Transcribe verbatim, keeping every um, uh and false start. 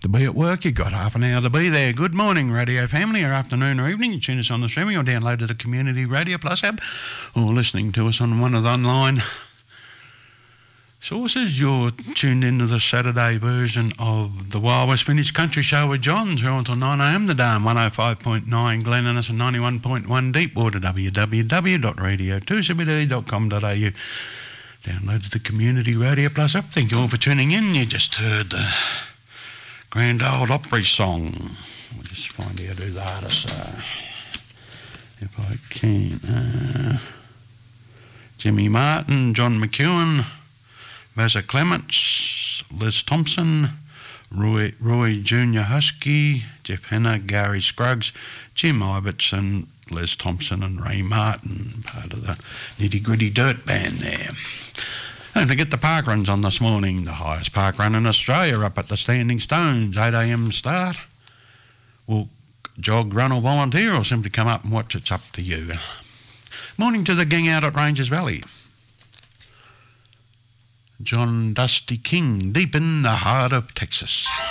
to be at work, you've got half an hour to be there. Good morning, radio family, or afternoon or evening. You tune us on the streaming or download the Community Radio Plus app, or listening to us on one of the online sources. You're tuned into the Saturday version of the Wild West Vintage Country Show with John, through until nine a m today on one oh five point nine Glen Innes and ninety-one point one Deepwater, w w w dot radio two c b d dot com dot a u. Download the Community Radio Plus app. Thank you all for tuning in. You just heard the Grand Old Opry song. We'll just find out who the artists are, if I can. Uh, Jimmy Martin, John McEwen, Vasa Clements, Liz Thompson, Roy, Roy Junior Husky, Jeff Hanna, Gary Scruggs, Jim Ibbotson, Les Thompson and Ray Martin, part of the Nitty Gritty Dirt Band there. Don't forget the park runs on this morning. The highest park run in Australia up at the Standing Stones, eight a m start. We'll jog, run or volunteer, or simply come up and watch. It's up to you. Morning to the gang out at Ranges Valley. John Dusty King, deep in the heart of Texas.